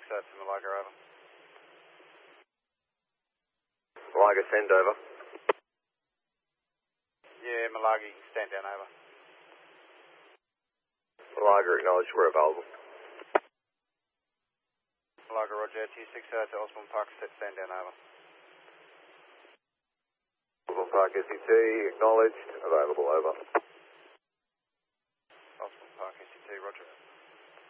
to Malaga, over. Malaga, send over. Yeah, Malaga, you can stand down, over. Malaga, acknowledge we're available. Malaga, roger, T6 to Osborne Park, stand down, over. Osborne Park, SET, acknowledged, available, over. Osborne Park, SET, roger.